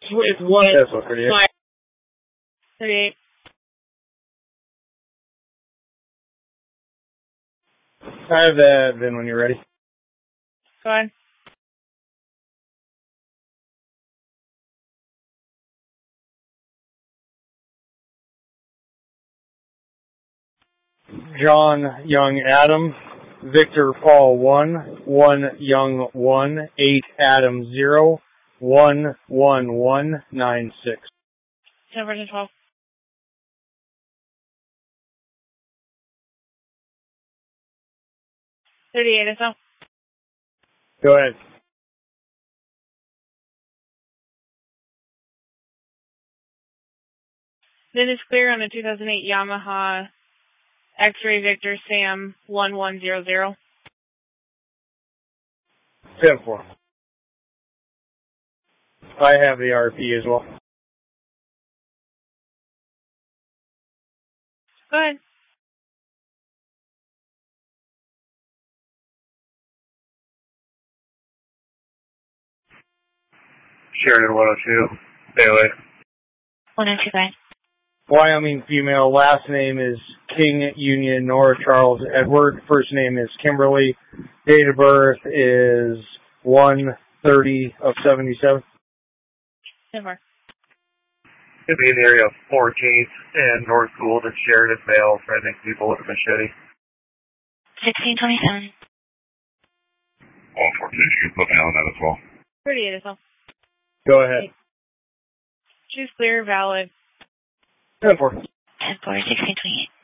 It's one. That's what, 38. 38. I have that VIN when you're ready. Go ahead. John Young Adam, Victor Paul 1, 1 Young 1, 8 Adam 0, 1 1 1 9 6. 10 version 12. $38 or so. Go ahead. Then it's clear on the 2008 Yamaha X-Ray Victor Sam 1100. 10-4. I have the RP as well. Go ahead. Sheridan 102, Bailey. 102, go ahead. Wyoming female, last name is King Union Nora Charles Edward. First name is Kimberly. Date of birth is 1/30/77. 10-4. Could be in the area of 14th and North Gould and Sheridan male, threatening people with a machete. 1627. All 14, you can put me on that as well. 38 or so. Go ahead. Choose clear, valid. 10-4. 10-4, 1628.